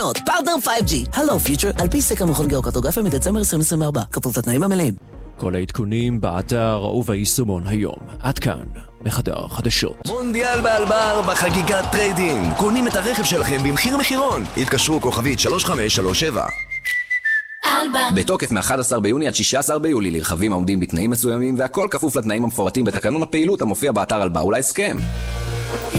פרטנר 5G, הלו פיוטר, על פי סקר מכון גיאוקרטוגרפיה מדצמבר 2024, כפוף לתנאים המלאים. כל העדכונים באתר וביישומון היום. עד כאן, בחדר חדשות. מונדיאל באלבר בחגיגת טריידינג. קונים את הרכב שלכם במחיר מחירון. התקשרו כוכבית 3537. בתוקף מ-11 ביוני עד 16 ביולי לרכבים העומדים בתנאים מסוימים, והכל כפוף לתנאים המפורטים בתקנון הפעילות המופיע באתר אלבר ולהסכם.